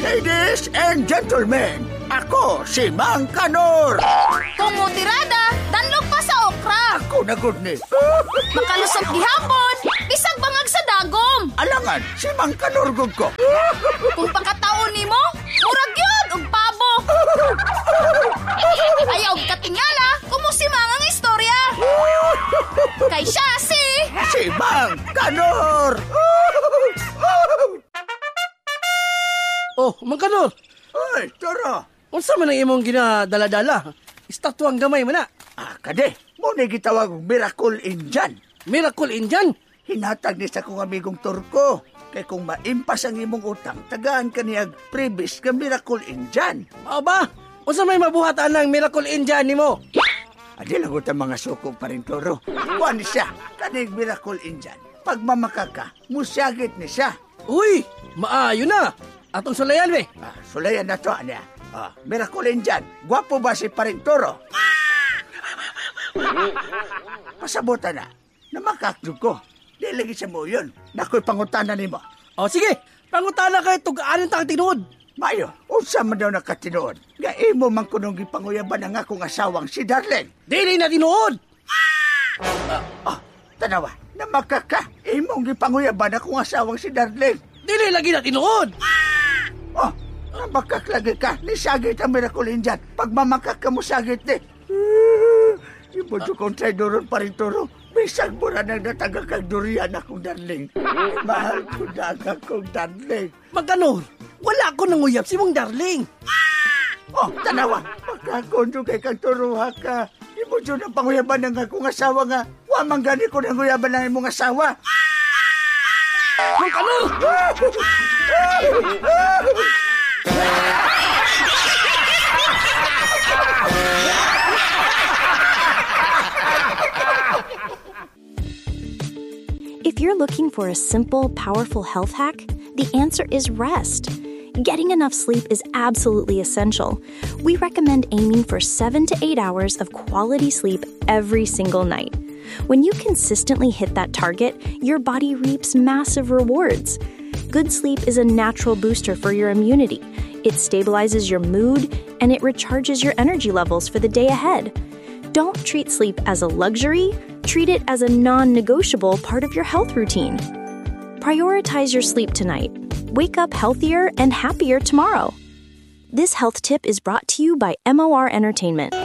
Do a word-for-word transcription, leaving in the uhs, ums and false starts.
Ladies and gentlemen, ako si Mang Kanor. Kumutirada, danlog pa sa okra. Ako na good ni. Makalusot gihapon, bisag bangag sa dagom. Alangan, si Mang Kanor gud ko. Kung pagkataon nimo, murag yun og pabo. Ayaw katingala, kumusimang ang istorya. Kay siya si... Si Mang Kanor. Oh, Mang Kanor. Ay, tara. Unsa man ang imong ginadala-dala? Estatwang gamay man na. Ah, kade, mo na gitawag Miracle Indian. Miracle Indian? Hinatag ni sa kong amigong Turko. Kay kung maimpas ang imong utang, tagaan ka niyag previous ka Miracle Indian. Aba, unsa may mabuhatan ng Miracle Indian nimo? Adi lang utang mga suko pa rin, Toro. Kuha ni siya, kanig Miracle Indian. Pag mamakaka, musyagit ni siya. Uy, maayo na. Atong sulayan, be. Ah, sulayan na to, niya. Ah, Miracle Indian, gwapo ba si Paring Toro? Pasabutan na. Namakakdug ko. Di lagi sa mo yun. Nako'y pangutanan ni mo. O sige, pangutana kayo tugaan ang tinood. Mayo, unsa man daw nakatinood. Nga imo man kunong gipanguyaban ang akong asawang si Darlene. Dili na tinood. Ah, oh, tanawa. Namakaka. Imong gipanguyaban akong asawang si Darlene. Dili lagi na tinood. Oh, nabakaklagi ka. Nisagit ang Miracle Indian. Pag mamakak ka mo sagit ni. Uh, Ibuto kong traidoron pa rin, Toro. Bisag mo na nang nataga kang durian akong darling. Mahal ko na ang akong darling. Mang Kanor, wala ko nanguyap si mong darling. Oh, tanawa. Magkakondo kay kang turuha ka. Ibuto na panguyaban ng akong asawa nga. Wamang gani ko nanguyaban ng imong asawa. Mang Kanor! If you're looking for a simple, powerful health hack, the answer is rest. Getting enough sleep is absolutely essential. We recommend aiming for seven to eight hours of quality sleep every single night. When you consistently hit that target, your body reaps massive rewards. Good sleep is a natural booster for your immunity. It stabilizes your mood, and it recharges your energy levels for the day ahead. Don't treat sleep as a luxury. Treat it as a non-negotiable part of your health routine. Prioritize your sleep tonight. Wake up healthier and happier tomorrow. This health tip is brought to you by M O R Entertainment.